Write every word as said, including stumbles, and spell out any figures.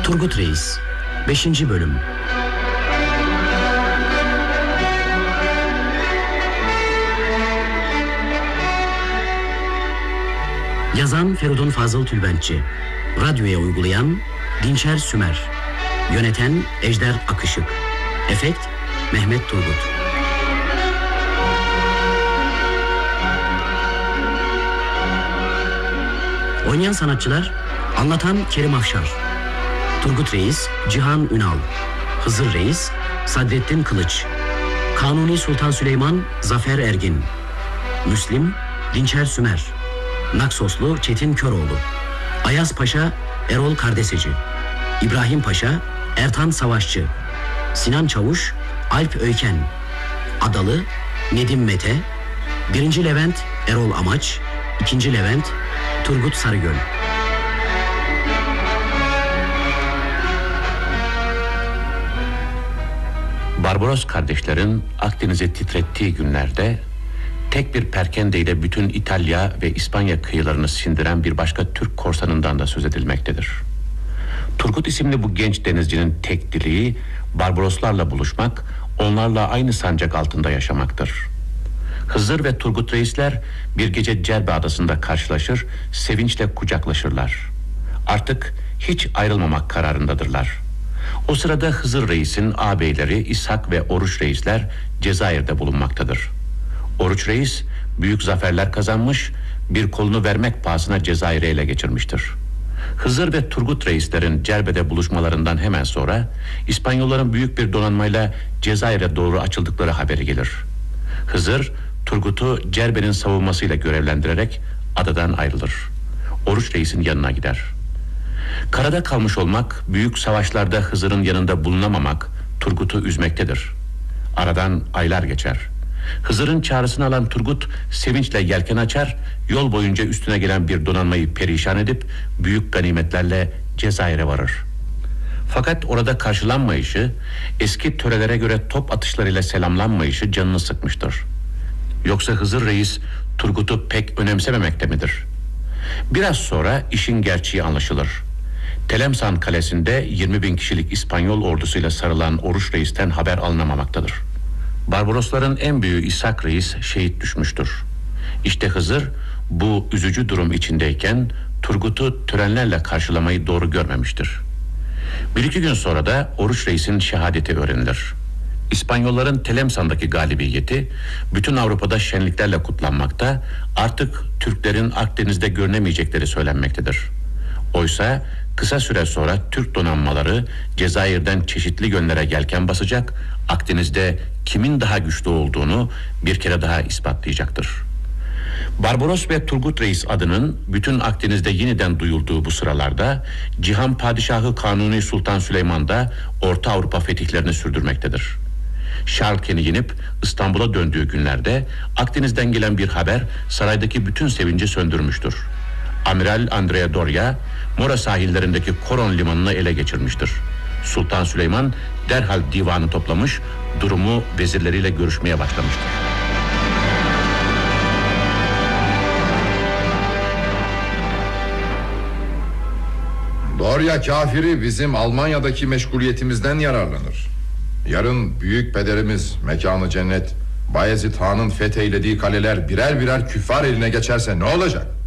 Turgut Reis beşinci Bölüm. Yazan Feridun Fazıl Tülbentçi, radyoya uygulayan Dinçer Sümer, yöneten Ejder Akışık, efekt Mehmet Turgut. Oynayan sanatçılar: anlatan Kerim Afşar, Turgut Reis Cihan Ünal, Hızır Reis Sadrettin Kılıç, Kanuni Sultan Süleyman Zafer Ergin, Müslim Dinçer Sümer, Naksoslu Çetin Köroğlu, Ayaz Paşa Erol Kardeseci, İbrahim Paşa Ertan Savaşçı, Sinan Çavuş Alp Öyken, Adalı Nedim Mete, birinci Levent Erol Amaç, ikinci Levent Turgut Sarıgöl. Barbaros kardeşlerin Akdeniz'i titrettiği günlerde tek bir perkendeyle bütün İtalya ve İspanya kıyılarını sindiren bir başka Türk korsanından da söz edilmektedir. Turgut isimli bu genç denizcinin tek dileği Barbaroslarla buluşmak, onlarla aynı sancak altında yaşamaktır. Hızır ve Turgut Reisler bir gece Cerbe Adası'nda karşılaşır, sevinçle kucaklaşırlar. Artık hiç ayrılmamak kararındadırlar. O sırada Hızır Reis'in ağabeyleri İshak ve Oruç Reisler Cezayir'de bulunmaktadır. Oruç Reis büyük zaferler kazanmış, bir kolunu vermek pahasına Cezayir'i ele geçirmiştir. Hızır ve Turgut Reislerin Cerbe'de buluşmalarından hemen sonra İspanyolların büyük bir donanmayla Cezayir'e doğru açıldıkları haberi gelir. Hızır Turgut'u Cerbe'nin savunmasıyla görevlendirerek adadan ayrılır. Oruç Reis'in yanına gider. Karada kalmış olmak, büyük savaşlarda Hızır'ın yanında bulunamamak Turgut'u üzmektedir. Aradan aylar geçer. Hızır'ın çağrısını alan Turgut sevinçle yelken açar, yol boyunca üstüne gelen bir donanmayı perişan edip büyük ganimetlerle Cezayir'e varır. Fakat orada karşılanmayışı, eski törelere göre top atışlarıyla selamlanmayışı canını sıkmıştır. Yoksa Hızır Reis Turgut'u pek önemsememekte midir? Biraz sonra işin gerçeği anlaşılır. Telemsan Kalesi'nde yirmi bin kişilik İspanyol ordusuyla sarılan Oruç Reis'ten haber alınamamaktadır. Barbarosların en büyüğü İshak Reis şehit düşmüştür. İşte Hızır bu üzücü durum içindeyken Turgut'u törenlerle karşılamayı doğru görmemiştir. Bir iki gün sonra da Oruç Reis'in şehadeti öğrenilir. İspanyolların Telemsan'daki galibiyeti bütün Avrupa'da şenliklerle kutlanmakta, artık Türklerin Akdeniz'de görünemeyecekleri söylenmektedir. Oysa kısa süre sonra Türk donanmaları Cezayir'den çeşitli yönlere yelken basacak, Akdeniz'de kimin daha güçlü olduğunu bir kere daha ispatlayacaktır. Barbaros ve Turgut Reis adının bütün Akdeniz'de yeniden duyulduğu bu sıralarda Cihan Padişahı Kanuni Sultan Süleyman da Orta Avrupa fetihlerini sürdürmektedir. Şarlken'i yenip İstanbul'a döndüğü günlerde Akdeniz'den gelen bir haber saraydaki bütün sevinci söndürmüştür. Amiral Andrea Doria, Mora sahillerindeki Koron limanını ele geçirmiştir. Sultan Süleyman derhal divanı toplamış, durumu vezirleriyle görüşmeye başlamıştır. Doria kafiri bizim Almanya'daki meşguliyetimizden yararlanır. Yarın büyük pederimiz mekanı cennet Bayezid Han'ın fetheylediği kaleler birer birer küffar eline geçerse ne olacak?